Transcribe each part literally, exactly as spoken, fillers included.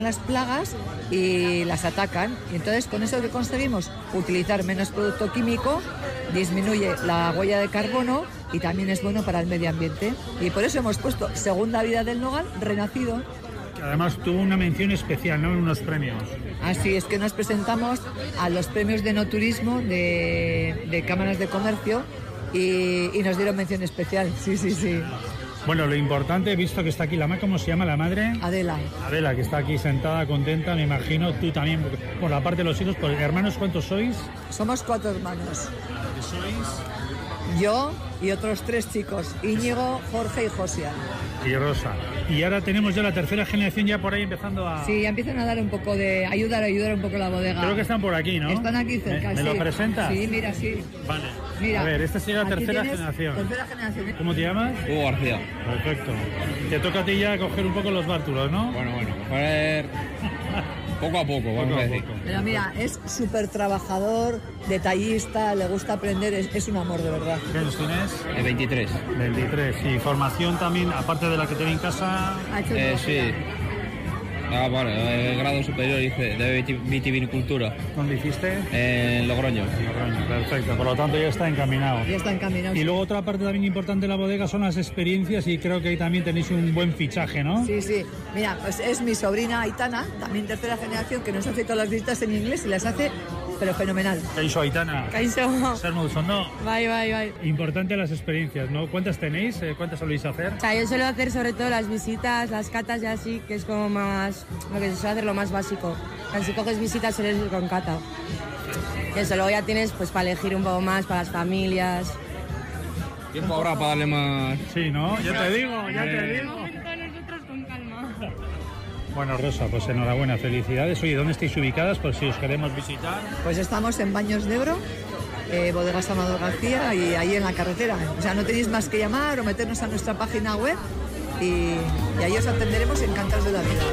las plagas y las atacan. Y entonces con eso que conseguimos utilizar menos producto químico, disminuye la huella de carbono y también es bueno para el medio ambiente. Y por eso hemos puesto Segunda Vida del Nogal Renacido. Además tuvo una mención especial, ¿no? En unos premios. Así es que nos presentamos a los premios de no turismo de, de cámaras de comercio y, y nos dieron mención especial. Sí, sí, sí. Bueno, lo importante, he visto que está aquí la madre, ¿cómo se llama la madre? Adela. Adela, que está aquí sentada, contenta, me imagino, tú también, por la parte de los hijos. Por, ¿hermanos cuántos sois? Somos cuatro hermanos. ¿Qué sois? Yo y otros tres chicos, Íñigo, Jorge y Josian. Y Rosa. Y ahora tenemos ya la tercera generación ya por ahí empezando a... Sí, ya empiezan a dar un poco de... ayudar, ayudar un poco la bodega. Creo que están por aquí, ¿no? Están aquí cerca, ¿Me, sí. ¿Me lo presentas? Sí, mira, sí. Vale. Mira, a ver, esta sería la tercera generación. Tercera generación. ¿Cómo te llamas? Hugo García. Perfecto. Te toca a ti ya coger un poco los bártulos, ¿no? Bueno, bueno, coger poco a poco, vamos Poco a a decir. poco. Pero mira, es súper trabajador, detallista, le gusta aprender, es, es un amor de verdad. ¿Qué años tienes? El veintitrés. veintitrés. Y formación también, aparte de la que tiene en casa... Ha hecho Eh, todo. sí. Ah, vale, el grado superior hice de viti- vitivinicultura ¿Dónde hiciste? en Logroño. Perfecto, por lo tanto ya está encaminado. Ya está encaminado. Y luego otra parte también importante de la bodega son las experiencias y creo que ahí también tenéis un buen fichaje, ¿no? Sí, sí. Mira, pues es mi sobrina Aitana, también tercera generación, que nos hace todas las visitas en inglés y las hace, pero fenomenal. Kaixo Aitana. Kaixo. Ser Molsondo. Bye, bye, bye. Importante las experiencias, ¿no? ¿Cuántas tenéis? Eh, ¿Cuántas soléis hacer? O sea, yo suelo hacer sobre todo las visitas, las catas y así, que es como más, lo que se suele hacer lo más básico. Si coges visitas sueles ir con cata. Y eso, luego ya tienes pues para elegir un poco más, para las familias. Tiempo ahora para darle más... Sí, ¿no? Ya te digo, ya te digo. Nosotros con calma. Bueno, Rosa, pues enhorabuena, felicidades. Oye, ¿dónde estáis ubicadas? Por si os queremos visitar. Pues estamos en Baños de Ebro, eh, Bodegas Amador García y ahí en la carretera. O sea, no tenéis más que llamar o meternos a nuestra página web y, y ahí os atenderemos encantados de la vida.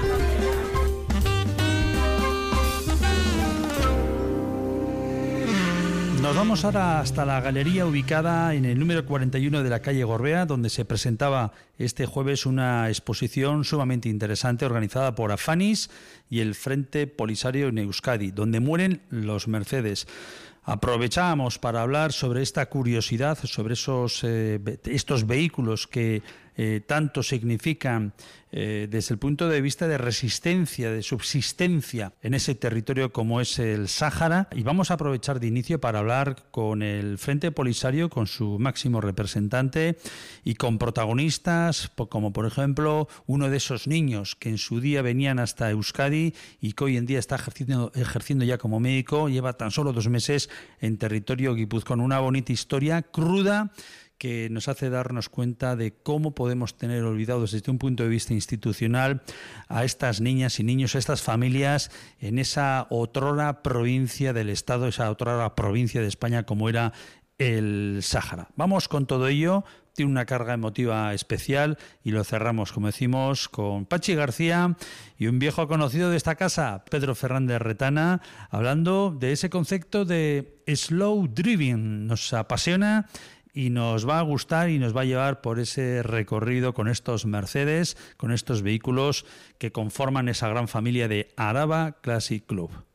Nos vamos ahora hasta la galería ubicada en el número cuarenta y uno de la calle Gorbea, donde se presentaba este jueves una exposición sumamente interesante organizada por Afanis y el Frente Polisario en Euskadi, donde mueren los Mercedes. Aprovechamos para hablar sobre esta curiosidad, sobre esos eh, estos vehículos que eh, tanto significan eh, desde el punto de vista de resistencia, de subsistencia en ese territorio como es el Sáhara. Y vamos a aprovechar de inicio para hablar con el Frente Polisario, con su máximo representante y con protagonistas como por ejemplo uno de esos niños que en su día venían hasta Euskadi y que hoy en día está ejerciendo, ejerciendo ya como médico, lleva tan solo dos meses en territorio guipuzcoano. Una bonita historia cruda que nos hace darnos cuenta de cómo podemos tener olvidados desde un punto de vista institucional a estas niñas y niños, a estas familias en esa otrora provincia del Estado, esa otrora provincia de España como era el Sáhara. Vamos con todo ello, tiene una carga emotiva especial y lo cerramos, como decimos, con Pachi García y un viejo conocido de esta casa, Pedro Fernández Retana, hablando de ese concepto de slow driving. Nos apasiona y nos va a gustar y nos va a llevar por ese recorrido con estos Mercedes, con estos vehículos que conforman esa gran familia de Araba Classic Club.